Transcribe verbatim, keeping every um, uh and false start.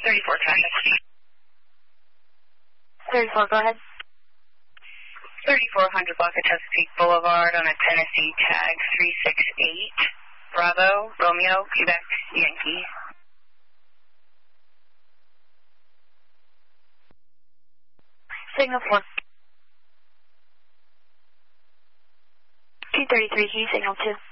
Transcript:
thirty-four traffic. thirty-four, go ahead. thirty-four hundred block of Chesapeake Boulevard on a Tennessee tag three six eight. Bravo, Romeo, Quebec, Yankee. Signal four. two thirty-three, can you signal two?